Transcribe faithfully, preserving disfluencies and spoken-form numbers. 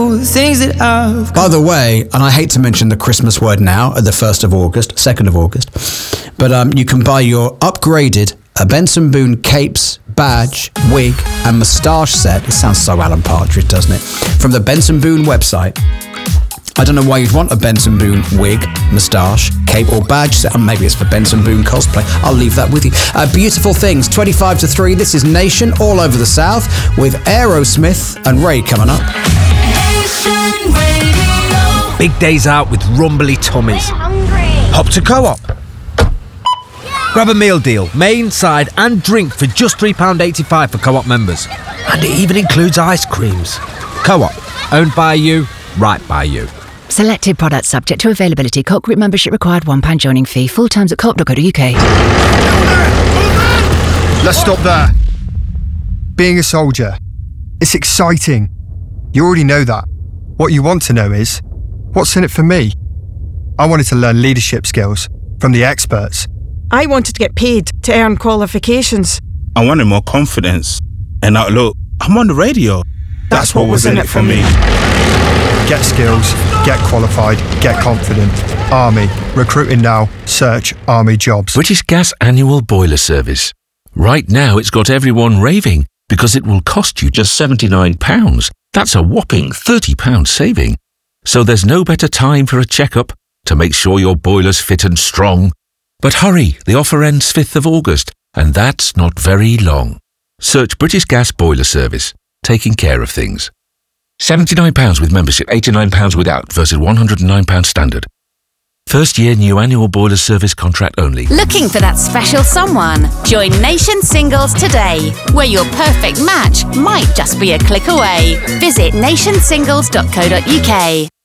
Things that I've... By the way, and I hate to mention the Christmas word now at the first of August, second of August, but um, you can buy your upgraded uh, Benson Boone capes, badge, wig and moustache set. It sounds so Alan Partridge, doesn't it? From the Benson Boone website. I don't know why you'd want a Benson Boone wig, moustache, cape or badge set. Maybe it's for Benson Boone cosplay. I'll leave that with you. Uh, beautiful things, twenty-five to three. This is Nation all over the South with Aerosmith and Ray coming up. Big days out with rumbly tummies. Hop to Co-op. Grab a meal deal, main, side and drink for just three pounds eighty-five for Co-op members. And it even includes ice creams. Co-op, owned by you, right by you. Selected products subject to availability. Co-op group membership required one pound joining fee. Full terms at co op dot co dot uk. Let's stop there. Being a soldier, it's exciting. You already know that. What you want to know is, what's in it for me? I wanted to learn leadership skills from the experts. I wanted to get paid to earn qualifications. I wanted more confidence. And now look, I'm on the radio. That's, That's what, what was in it for me. Get skills, get qualified, get confident. Army. Recruiting now. Search Army jobs. British Gas Annual Boiler Service. Right now it's got everyone raving because it will cost you just seventy-nine pounds. That's a whopping thirty pounds saving. So there's no better time for a checkup to make sure your boiler's fit and strong. But hurry, the offer ends fifth of August, and that's not very long. Search British Gas Boiler Service, taking care of things. seventy-nine pounds with membership, eighty-nine pounds without versus one hundred and nine pounds standard. First year new annual boiler service contract only. Looking for that special someone? Join Nation Singles today, where your perfect match might just be a click away. Visit nation singles dot co dot uk.